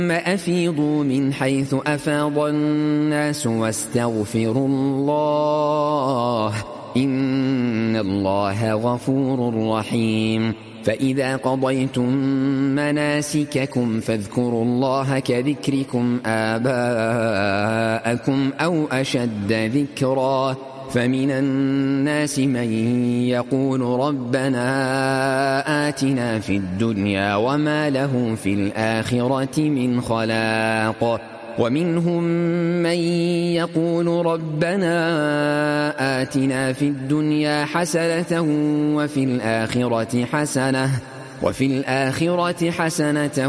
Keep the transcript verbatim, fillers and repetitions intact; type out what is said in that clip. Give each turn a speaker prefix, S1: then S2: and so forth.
S1: أفيضوا من حيث أفاض الناس واستغفروا الله إن الله غفور رحيم. فإذا قضيتم مناسككم فاذكروا الله كذكركم آباءكم أو أشد ذكرا. فمن الناس من يقول ربنا آتنا في الدنيا وما له في الآخرة من خلاق. ومنهم من يقول ربنا آتنا في الدنيا حسنة وفي الآخرة حسنة وفي الآخرة حسنة